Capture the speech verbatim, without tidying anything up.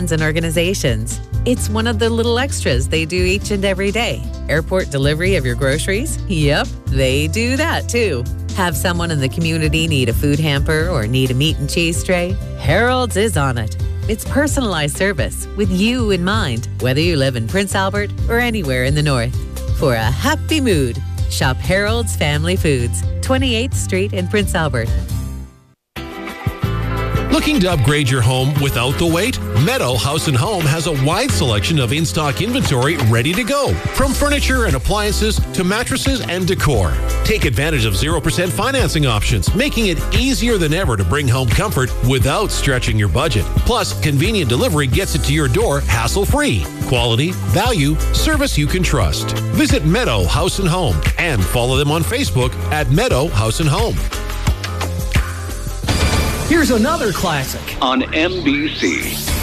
brands and organizations. It's one of the little extras they do each and every day. Airport delivery of your groceries? Yep, they do that too. Have someone in the community need a food hamper or need a meat and cheese tray? Harold's is on it. It's personalized service with you in mind, whether you live in Prince Albert or anywhere in the north. For a happy mood, shop Harold's Family Foods, twenty-eighth Street in Prince Albert. Looking to upgrade your home without the wait? Meadow House and Home has a wide selection of in-stock inventory ready to go. From furniture and appliances to mattresses and decor. Take advantage of zero percent financing options, making it easier than ever to bring home comfort without stretching your budget. Plus, convenient delivery gets it to your door hassle-free. Quality, value, service you can trust. Visit Meadow House and Home and follow them on Facebook at Meadow House and Home. Here's another classic on M B C.